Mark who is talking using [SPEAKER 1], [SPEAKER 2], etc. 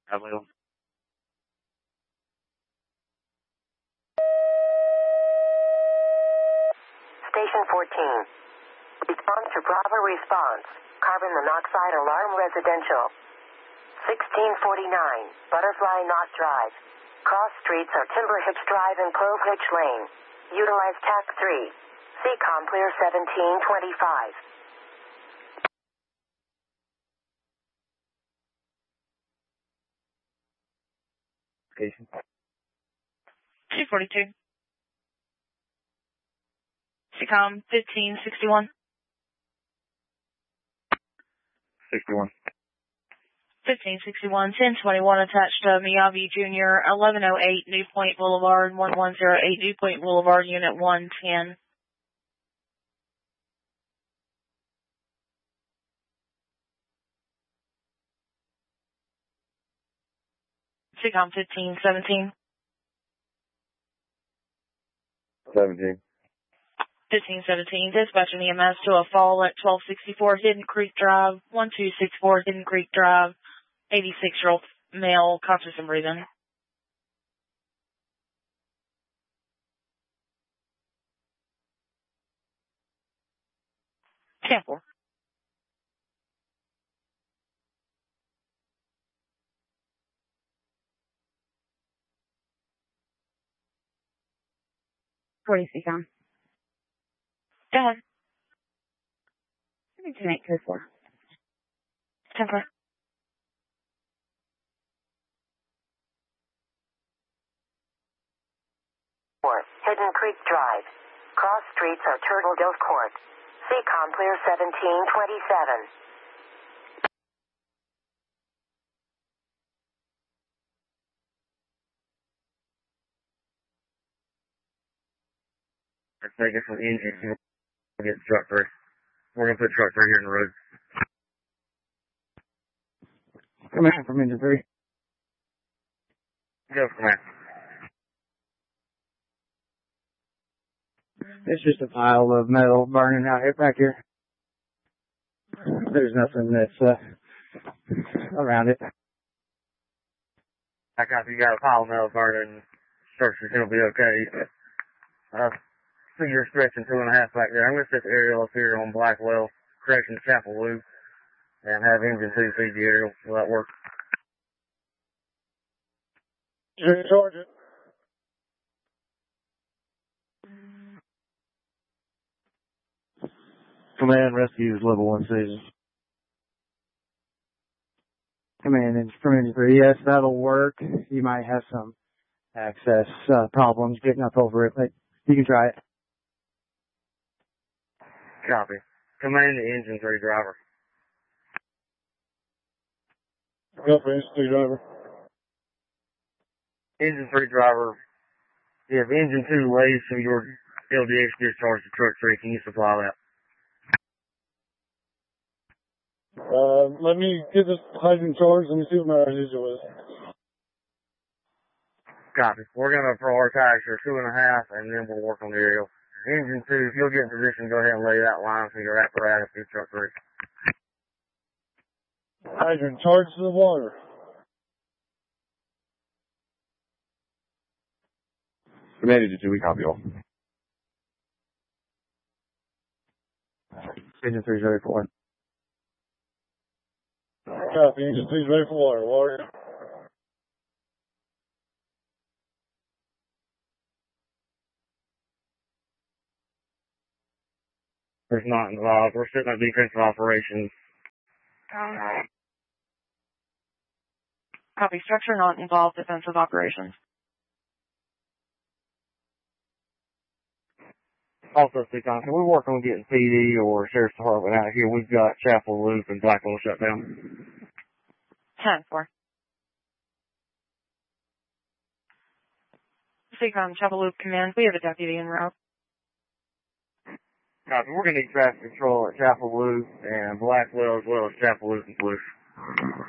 [SPEAKER 1] I will.
[SPEAKER 2] Station 14. Response to Bravo response. Carbon monoxide alarm residential. 1649. Butterfly Knot Drive. Cross streets are Timber Hitch Drive and Clove Hitch Lane. Utilize TAC 3. CCOM clear 1725.
[SPEAKER 1] Station.
[SPEAKER 3] 242. CCOM 1561.
[SPEAKER 1] 61.
[SPEAKER 3] 1561, 1021 attached to Miyavi Jr., 1108 New Point Boulevard, 1108 New Point Boulevard, Unit 110. CCOM 1517.
[SPEAKER 1] 17.
[SPEAKER 3] 1517, dispatching EMS to a fall at 1264 Hidden Creek Drive, 1264 Hidden Creek Drive, 86-year-old male, conscious and breathing. Sample.
[SPEAKER 4] CCOM.
[SPEAKER 3] Go ahead.
[SPEAKER 4] 728 code 4.
[SPEAKER 3] Temper.
[SPEAKER 2] Hidden Creek Drive. Cross streets are Turtle Dove Court. CCOM clear 1727.
[SPEAKER 1] Let's take it from the engine. We'll get truck 3. We're going to put truck 3 here in the road.
[SPEAKER 5] Command from engine 3.
[SPEAKER 1] Go, command.
[SPEAKER 5] It's just a pile of metal burning out here, back here. There's nothing that's around it.
[SPEAKER 1] I copy. You got a pile of metal burning. Structure's going to be okay. See you're stretching 2.5 back there. I'm going to set the aerial up here on Blackwell, correction Chapel Loop, and have engine 2 feed the aerial. Will that work?
[SPEAKER 5] Charge it.
[SPEAKER 6] Command rescue is level 1 season.
[SPEAKER 5] Command from engine 3. Yes, that'll work. You might have some access problems getting up over it, but you can try it.
[SPEAKER 1] Copy. Command the engine 3 driver.
[SPEAKER 6] Go for engine 3 driver.
[SPEAKER 1] Engine 3 driver, if engine 2 lays from your LDX discharge to truck 3, can you supply that?
[SPEAKER 6] Let me get this hydrant charged. Let me see what my residual is.
[SPEAKER 1] Copy. We're going to prioritize your 2.5, and then we'll work on the aerial. Engine 2, if you'll get in position, go ahead and lay that line for your apparatus through truck 3.
[SPEAKER 6] Hydrant charged to the water.
[SPEAKER 7] Command engine 2, we copy all.
[SPEAKER 5] Engine 3 is ready for it.
[SPEAKER 6] Copy. Engine 3 is ready for water. Water.
[SPEAKER 1] There's not involved. We're sitting at defensive operations.
[SPEAKER 3] Copy. Structure not involved. Defensive operations.
[SPEAKER 1] Also, CCOM, can we work on getting PD or Sheriff's Department out here? We've got Chapel Loop and Blackwell shut down.
[SPEAKER 3] 10-4. CCOM, Chapel Loop Command. We have a deputy en route.
[SPEAKER 1] Copy. We're going to need traffic control at Chapel Loop and Blackwell as well as Chapel Loop and Blue.